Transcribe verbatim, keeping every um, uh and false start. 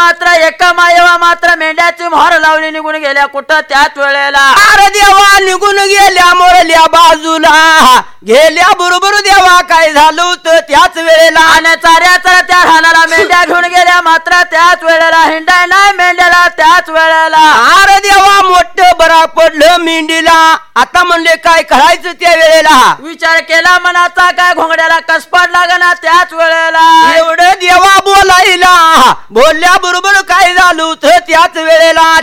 मात्र एका मायवा मात्र मेंढ्याची मोहर लावली निघून गेल्या कुठं त्याच वेळेला अरे देवा निघून गेल्या मोरल्या बाजूला गेल्या बरोबर देवा काय झालं होतं त्याच वेळेला आणि चाऱ्या चाऱ्या त्या रानाला मेंढ्या घेऊन गेल्या मात्र त्याच वेळेला हिंडाय नाही मेंढ्याला त्याच वेळेला अरे देवा मोठं बरा पडलं मेंढीला आता म्हणले काय करायचं त्या वेळेला विचार केला मनाचा काय घोंगड्याला कसपाट लागना त्याच वेळेला एवढं देवा बोलायला बोलल्या बरोबर काय झालं होतं त्याच वेळेला